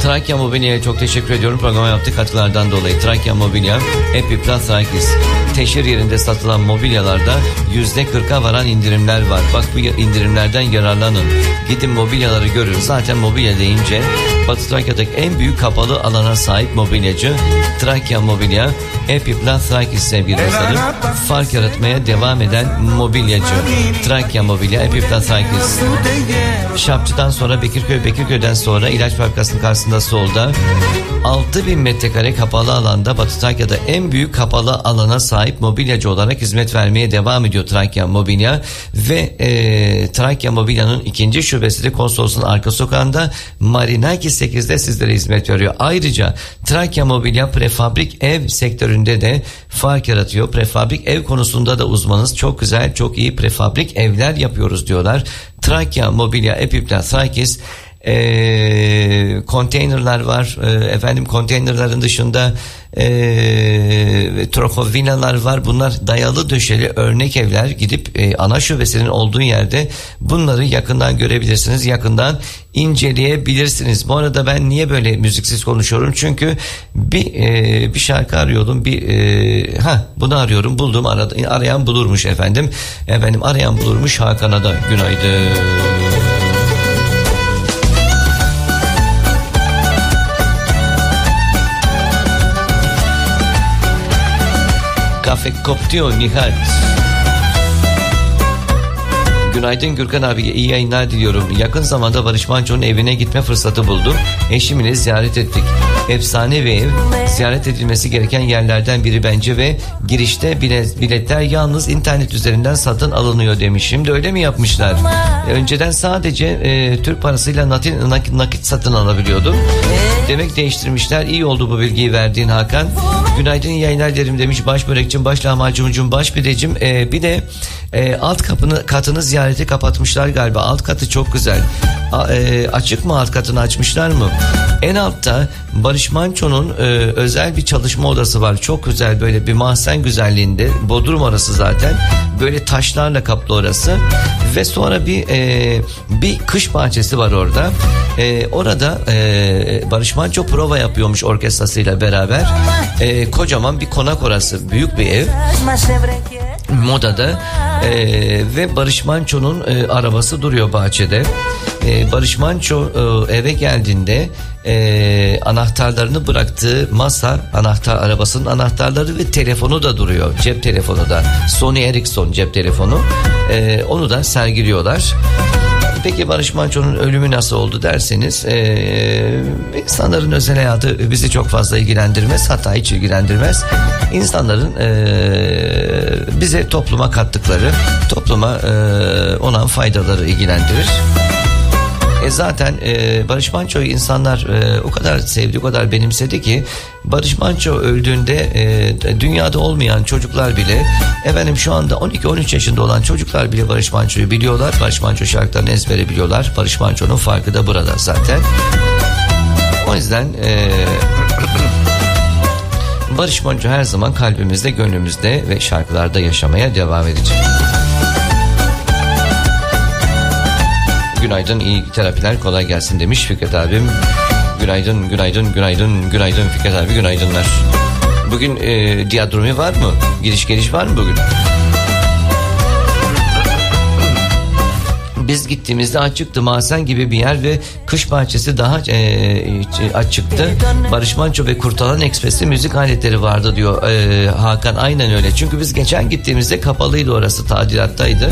Trakya Mobilya'ya çok teşekkür ediyorum programa yaptığı katkılardan dolayı. Trakya Mobilya, Epiplas Trakis. Teşhir yerinde satılan mobilyalarda %40'a varan indirimler var. Bak bu indirimlerden yararlanın. Gidin mobilyaları görün. Zaten mobilya deyince Batı Trakya'daki en büyük kapalı alana sahip mobilyacı Trakya Mobilya, Epiplas Trakis sevgili dostlarım. Fark yaratmaya devam eden mobilyacı Trakya Mobilya, Epiplas Trakis. Şapçı'dan sonra Bekirköy'den sonra İlaç Fabrikası'nın karşısında solda 6000 metrekare kapalı alanda Batı Trakya'da en büyük kapalı alana sahip mobilyacı olarak hizmet vermeye devam ediyor Trakya Mobilya ve Trakya Mobilya'nın ikinci şubesi de Konsolos'un arka sokağında Marinaki 8'de sizlere hizmet veriyor. Ayrıca Trakya Mobilya prefabrik ev sektöründe de fark yaratıyor. Prefabrik ev konusunda da uzmanız. Çok güzel, çok iyi prefabrik evler yapıyoruz diyorlar. Trakya Mobilya, Epiplas Trakis. Konteynerler var. Efendim konteynerların dışında trofo villalar var. Bunlar dayalı döşeli örnek evler. Gidip ana şubesinin olduğu yerde bunları yakından görebilirsiniz. Yakından inceleyebilirsiniz. Bu arada ben niye böyle müziksiz konuşuyorum? Çünkü bir şarkı arıyordum. Bunu arıyorum. Buldum. Arayan bulurmuş efendim. Arayan bulurmuş. Hakan'a da günaydın. Kafe Koptiyo Nihat. Günaydın Gürkan abi, iyi yayınlar diliyorum. Yakın zamanda Barış Manço'nun evine gitme fırsatı buldum. Eşimle ziyaret ettik. Efsane bir ev. Ziyaret edilmesi gereken yerlerden biri bence ve girişte biletler yalnız internet üzerinden satın alınıyor demiş. Şimdi öyle mi yapmışlar? Önceden sadece Türk parasıyla nakit satın alabiliyordum. Demek değiştirmişler. İyi oldu bu bilgiyi verdiğin Hakan. Günaydın yayınlar derim demiş. Baş börekçim, baş lahmacunum, baş pidecim. Bir de alt katını ziyareti kapatmışlar galiba. Alt katı çok güzel. Açık mı, alt katını açmışlar mı? En altta Barış Manço'nun özel bir çalışma odası var. Çok güzel, böyle bir mahzen güzelliğinde. Bodrum orası zaten. Böyle taşlarla kaplı orası. Ve sonra bir kış bahçesi var orada. Orada Barış Manço prova yapıyormuş orkestrasıyla beraber. Kocaman bir konak orası. Büyük bir ev. Modada ve Barış Manço'nun arabası duruyor bahçede. Barış Manço eve geldiğinde anahtarlarını bıraktığı masa, arabasının anahtarları ve telefonu da duruyor. Cep telefonu da. Sony Ericsson cep telefonu. Onu da sergiliyorlar. Peki Barış Manço'nun ölümü nasıl oldu derseniz, insanların özel hayatı bizi çok fazla ilgilendirmez, hatta hiç ilgilendirmez. İnsanların bize topluma kattıkları, topluma olan faydaları ilgilendirir. Zaten Barış Manço'yu insanlar o kadar sevdi, o kadar benimsedi ki Barış Manço öldüğünde dünyada olmayan çocuklar bile, şu anda 12-13 yaşında olan çocuklar bile Barış Manço'yu biliyorlar. Barış Manço şarkılarını ezbere biliyorlar. Barış Manço'nun farkı da burada zaten. O yüzden Barış Manço her zaman kalbimizde, gönlümüzde ve şarkılarda yaşamaya devam edecek. Günaydın, iyi terapiler, kolay gelsin demiş Fikret abim. Günaydın Fikret abi, günaydınlar. Bugün diyadromi var mı? Giriş geliş var mı bugün? Biz gittiğimizde açıktı, mahzen gibi bir yer ve kış bahçesi daha açıktı. Barış Manço ve Kurtalan Ekspres'te müzik aletleri vardı diyor Hakan. Aynen öyle. Çünkü biz geçen gittiğimizde kapalıydı orası, tadilattaydı.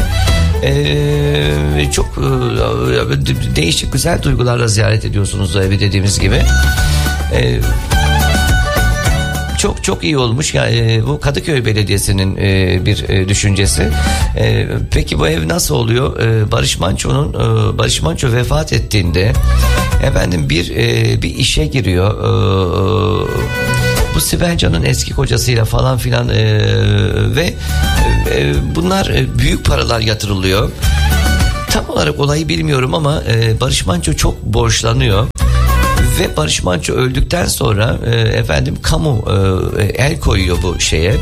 Çok değişik, güzel duygularla ziyaret ediyorsunuz o evi dediğimiz gibi. Çok iyi olmuş. Yani bu Kadıköy Belediyesi'nin bir düşüncesi. Peki bu ev nasıl oluyor? Barış Manço vefat ettiğinde bir işe giriyor. Bu Sibel Can'ın eski kocasıyla falan filan ve bunlar büyük paralar yatırılıyor. Tam olarak olayı bilmiyorum ama Barış Manço çok borçlanıyor. Ve Barış Manço öldükten sonra kamu el koyuyor bu şeye,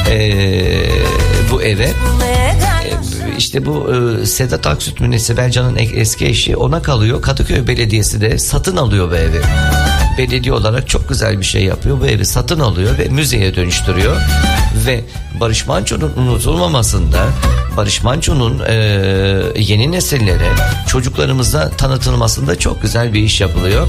bu eve. İşte bu Sedat Aksüt mü, Sibel Can'ın eski eşi, ona kalıyor. Kadıköy Belediyesi de satın alıyor bu evi. belediye olarak çok güzel bir şey yapıyor. Bu evi satın alıyor ve müzeye dönüştürüyor. Ve Barış Manço'nun unutulmamasında, Barış Manço'nun yeni nesillere, çocuklarımıza tanıtılmasında çok güzel bir iş yapılıyor.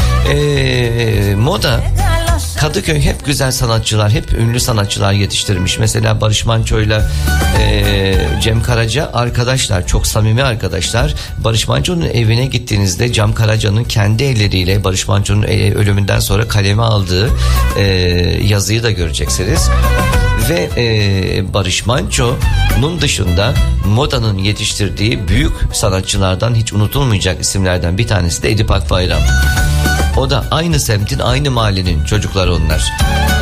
Moda, Kadıköy hep güzel sanatçılar, hep ünlü sanatçılar yetiştirmiş. Mesela Barış Manço'yla Cem Karaca arkadaşlar, çok samimi arkadaşlar. Barış Manço'nun evine gittiğinizde Cem Karaca'nın kendi elleriyle Barış Manço'nun ölümünden sonra kaleme aldığı yazıyı da göreceksiniz. Ve Barış Manço'nun dışında modanın yetiştirdiği büyük sanatçılardan hiç unutulmayacak isimlerden bir tanesi de Edip Akbayram. O da aynı semtin, aynı mahallenin çocukları onlar.